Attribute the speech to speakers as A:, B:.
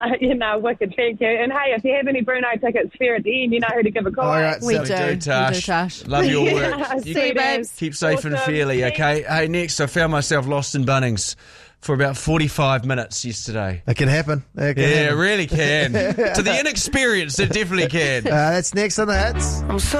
A: Wicked, thank you. And hey, if you have any Bruno tickets spare at the end, you know who to give a call.
B: All right,
C: We
B: so
C: do,
D: Tash.
C: Love your work.
A: Yeah,
C: See
A: you, babes.
C: Keep safe and
A: Awesome.
C: fairly, okay? Hey, next, I found myself lost in Bunnings for about 45 minutes yesterday.
B: It can happen.
C: It really can. To the inexperienced, it definitely can.
B: That's next on the hits.